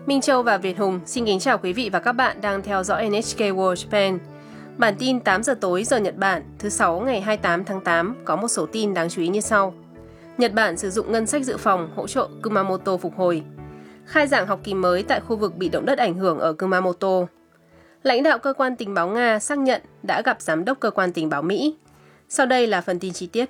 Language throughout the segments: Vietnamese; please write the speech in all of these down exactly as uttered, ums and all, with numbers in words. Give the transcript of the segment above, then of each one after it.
Minh Châu và Việt Hùng xin kính chào quý vị và các bạn đang theo dõi en hát kê World Japan. Bản tin tám giờ tối giờ Nhật Bản, thứ Sáu ngày hai mươi tám tháng tám có một số tin đáng chú ý như sau. Nhật Bản sử dụng ngân sách dự phòng hỗ trợ Kumamoto phục hồi. Khai giảng học kỳ mới tại khu vực bị động đất ảnh hưởng ở Kumamoto. Lãnh đạo cơ quan tình báo Nga xác nhận đã gặp giám đốc cơ quan tình báo Mỹ. Sau đây là phần tin chi tiết.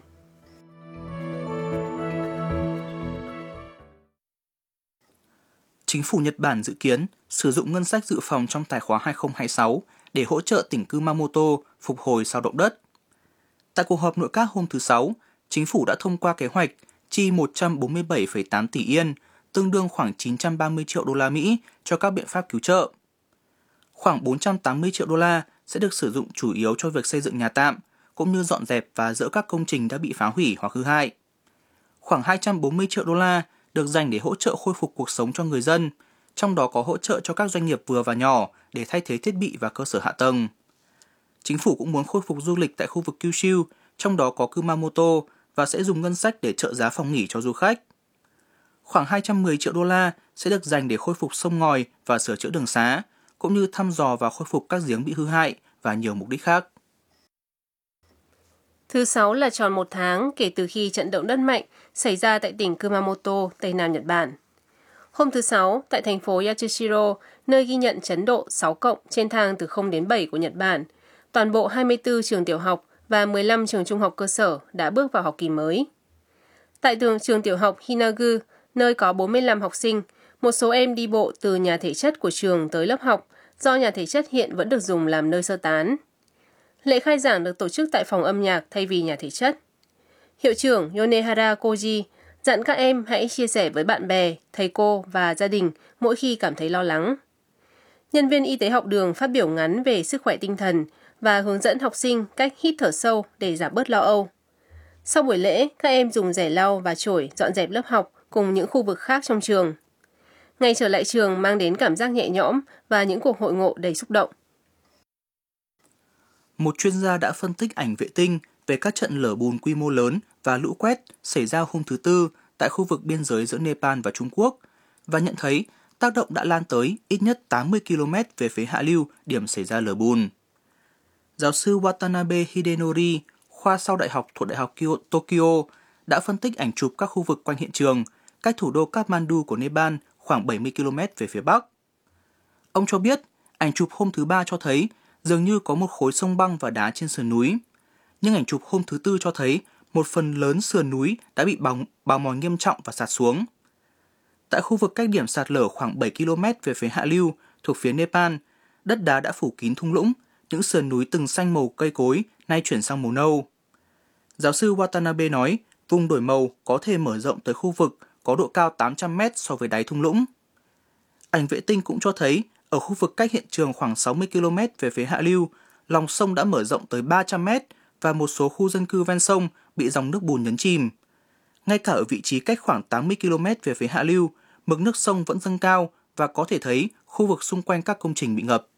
Chính phủ Nhật Bản dự kiến sử dụng ngân sách dự phòng trong tài khóa hai không hai sáu để hỗ trợ tỉnh Kumamoto phục hồi sau động đất. Tại cuộc họp nội các hôm thứ Sáu, chính phủ đã thông qua kế hoạch chi một trăm bốn mươi bảy phẩy tám tỷ yên, tương đương khoảng chín trăm ba mươi triệu đô la Mỹ cho các biện pháp cứu trợ. Khoảng bốn trăm tám mươi triệu đô la sẽ được sử dụng chủ yếu cho việc xây dựng nhà tạm, cũng như dọn dẹp và dỡ các công trình đã bị phá hủy hoặc hư hại. Khoảng hai trăm bốn mươi triệu đô la được dành để hỗ trợ khôi phục cuộc sống cho người dân, trong đó có hỗ trợ cho các doanh nghiệp vừa và nhỏ để thay thế thiết bị và cơ sở hạ tầng. Chính phủ cũng muốn khôi phục du lịch tại khu vực Kyushu, trong đó có Kumamoto, và sẽ dùng ngân sách để trợ giá phòng nghỉ cho du khách. Khoảng hai trăm mười triệu đô la sẽ được dành để khôi phục sông ngòi và sửa chữa đường xá, cũng như thăm dò và khôi phục các giếng bị hư hại và nhiều mục đích khác. Thứ Sáu là tròn một tháng kể từ khi trận động đất mạnh xảy ra tại tỉnh Kumamoto, Tây Nam Nhật Bản. Hôm thứ Sáu, tại thành phố Yatsushiro, nơi ghi nhận chấn độ sáu cộng trên thang từ không đến bảy của Nhật Bản, toàn bộ hai mươi tư trường tiểu học và mười lăm trường trung học cơ sở đã bước vào học kỳ mới. Tại trường, trường tiểu học Hinagu, nơi có bốn mươi lăm học sinh, một số em đi bộ từ nhà thể chất của trường tới lớp học, do nhà thể chất hiện vẫn được dùng làm nơi sơ tán. Lễ khai giảng được tổ chức tại phòng âm nhạc thay vì nhà thể chất. Hiệu trưởng Yonehara Koji dặn các em hãy chia sẻ với bạn bè, thầy cô và gia đình mỗi khi cảm thấy lo lắng. Nhân viên y tế học đường phát biểu ngắn về sức khỏe tinh thần và hướng dẫn học sinh cách hít thở sâu để giảm bớt lo âu. Sau buổi lễ, các em dùng rẻ lau và chổi dọn dẹp lớp học cùng những khu vực khác trong trường. Ngày trở lại trường mang đến cảm giác nhẹ nhõm và những cuộc hội ngộ đầy xúc động. Một chuyên gia đã phân tích ảnh vệ tinh về các trận lở bùn quy mô lớn và lũ quét xảy ra hôm thứ Tư tại khu vực biên giới giữa Nepal và Trung Quốc và nhận thấy tác động đã lan tới ít nhất tám mươi ki lô mét về phía hạ lưu điểm xảy ra lở bùn. Giáo sư Watanabe Hidenori, khoa sau đại học thuộc Đại học Tokyo, đã phân tích ảnh chụp các khu vực quanh hiện trường, cách thủ đô Kathmandu của Nepal khoảng bảy mươi ki lô mét về phía bắc. Ông cho biết, ảnh chụp hôm thứ Ba cho thấy dường như có một khối sông băng và đá trên sườn núi. Nhưng ảnh chụp hôm thứ Tư cho thấy một phần lớn sườn núi đã bị bào, bào mòn nghiêm trọng và sạt xuống. Tại khu vực cách điểm sạt lở khoảng bảy ki lô mét về phía hạ lưu thuộc phía Nepal, đất đá đã phủ kín thung lũng, những sườn núi từng xanh màu cây cối nay chuyển sang màu nâu. Giáo sư Watanabe nói vùng đổi màu có thể mở rộng tới khu vực có độ cao tám trăm mét so với đáy thung lũng. Ảnh vệ tinh cũng cho thấy ở khu vực cách hiện trường khoảng sáu mươi ki lô mét về phía hạ lưu, lòng sông đã mở rộng tới ba trăm mét và một số khu dân cư ven sông bị dòng nước bùn nhấn chìm. Ngay cả ở vị trí cách khoảng tám mươi ki lô mét về phía hạ lưu, mực nước sông vẫn dâng cao và có thể thấy khu vực xung quanh các công trình bị ngập.